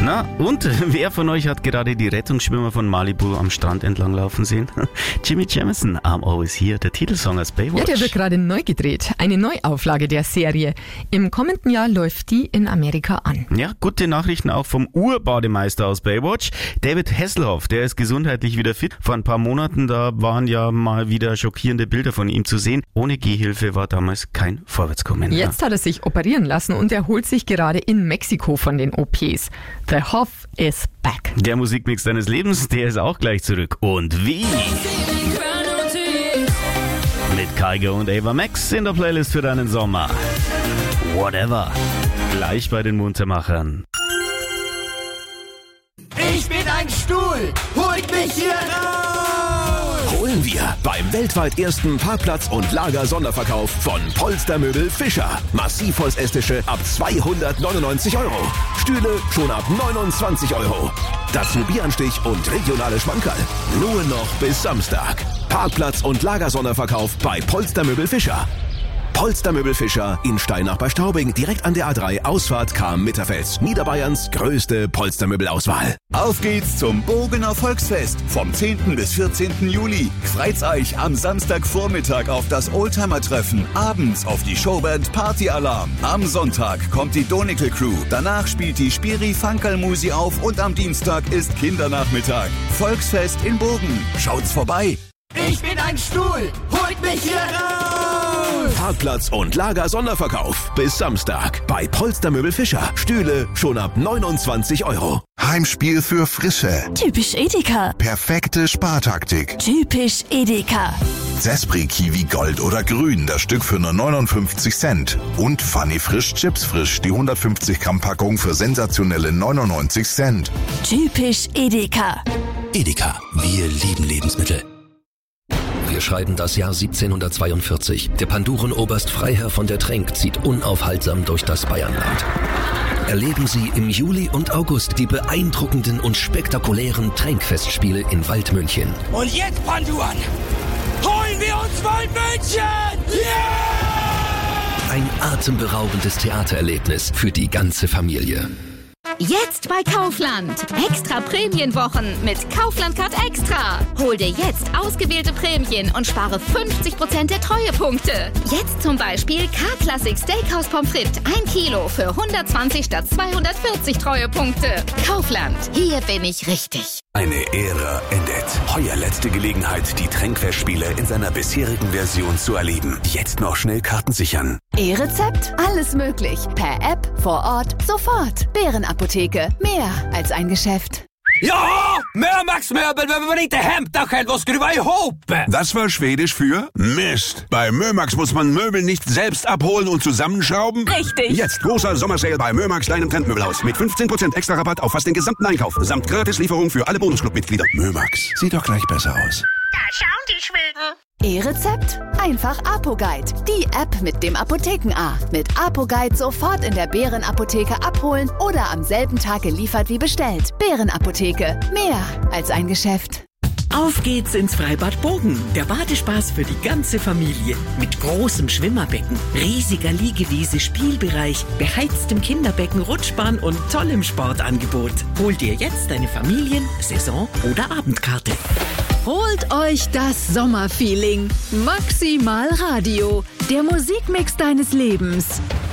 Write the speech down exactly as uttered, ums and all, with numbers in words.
Na, und wer von euch hat gerade die Rettungsschwimmer von Malibu am Strand entlang laufen sehen? Jimmy Jamison, I'm Always Here, der Titelsong aus Baywatch. Ja, der wird gerade neu gedreht. Eine Neuauflage der Serie. Im kommenden Jahr läuft die in Amerika an. Ja, gute Nachrichten auch vom Urbademeister aus Baywatch. David Hasselhoff, der ist gesundheitlich wieder fit. Vor ein paar Monaten, da waren ja mal wieder schockierende Bilder von ihm zu sehen. Ohne Gehhilfe war damals kein Vorwärtskommen. Jetzt hat er sich operieren lassen und erholt sich gerade in Mexiko von den O Ps. The Hoff is back. Der Musikmix deines Lebens, der ist auch gleich zurück. Und wie? Mit Kygo und Ava Max in der Playlist für deinen Sommer. Whatever. Gleich bei den Muntermachern. Ich bin ein Stuhl, holt mich hier raus! Holen wir beim weltweit ersten Parkplatz- und Lager-Sonderverkauf von Polstermöbel Fischer. Massivholzestische ab zweihundertneunundneunzig Euro. Stühle schon ab neunundzwanzig Euro. Dazu Bieranstich und regionale Schmankerl. Nur noch bis Samstag. Parkplatz- und Lagersonderverkauf bei Polstermöbel Fischer. Polstermöbel Fischer in Steinach bei Straubing, direkt an der A drei, Ausfahrt Cham-Mitterfels. Niederbayerns größte Polstermöbelauswahl. Auf geht's zum Bogener Volksfest vom zehnten bis vierzehnten Juli. Freut's euch am Samstagvormittag auf das Oldtimer-Treffen, abends auf die Showband Party Alarm. Am Sonntag kommt die Donikel Crew, danach spielt die Spiri Funkerl Musi auf und am Dienstag ist Kindernachmittag. Volksfest in Bogen. Schaut's vorbei. Ich bin ein Stuhl, holt mich hier raus! Parkplatz- und Lager-Sonderverkauf bis Samstag bei Polstermöbel Fischer. Stühle schon ab neunundzwanzig Euro. Heimspiel für Frische. Typisch Edeka. Perfekte Spartaktik. Typisch Edeka. Zespri Kiwi Gold oder Grün, das Stück für nur neunundfünfzig Cent. Und Funny Frisch Chips Frisch, die hundertfünfzig Gramm Packung für sensationelle neunundneunzig Cent. Typisch Edeka. Edeka, wir lieben Lebensmittel. Wir schreiben das Jahr siebzehnhundertzweiundvierzig. Der Pandurenoberst Freiherr von der Trenck zieht unaufhaltsam durch das Bayernland. Erleben Sie im Juli und August die beeindruckenden und spektakulären Trenck-Festspiele in Waldmünchen. Und jetzt, Panduan, holen wir uns Waldmünchen! Yeah! Ein atemberaubendes Theatererlebnis für die ganze Familie. Jetzt bei Kaufland. Extra Prämienwochen mit Kaufland Card Extra. Hol dir jetzt ausgewählte Prämien und spare fünfzig Prozent der Treuepunkte. Jetzt zum Beispiel K-Classic Steakhouse Pommes frites ein Kilo für hundertzwanzig statt zweihundertvierzig Treuepunkte. Kaufland. Hier bin ich richtig. Eine Ära endet. Heuer letzte Gelegenheit, die Trenck-Festspiele in seiner bisherigen Version zu erleben. Jetzt noch schnell Karten sichern. E-Rezept? Alles möglich. Per App, vor Ort, sofort. Bärenapotheke. Mehr als ein Geschäft. Ja, Mömax-Möbel, wenn wir nicht hämta was skruva ihop. Das war Schwedisch für Mist. Bei Mömax muss man Möbel nicht selbst abholen und zusammenschrauben. Richtig. Jetzt großer Sommersale bei Mömax, deinem Trendmöbelhaus. Mit fünfzehn Prozent extra Rabatt auf fast den gesamten Einkauf. Samt Gratislieferung für alle Bonusclub-Mitglieder. Mömax, sieht doch gleich besser aus. Da schauen die Schweden. E-Rezept? Einfach ApoGuide. Die App mit dem Apotheken-A. Mit ApoGuide sofort in der Bärenapotheke abholen oder am selben Tag geliefert wie bestellt. Bärenapotheke. Mehr als ein Geschäft. Auf geht's ins Freibad Bogen. Der Badespaß für die ganze Familie. Mit großem Schwimmerbecken, riesiger Liegewiese, Spielbereich, beheiztem Kinderbecken, Rutschbahn und tollem Sportangebot. Hol dir jetzt deine Familien-, Saison- oder Abendkarte. Holt euch das Sommerfeeling. Maximal Radio. Der Musikmix deines Lebens.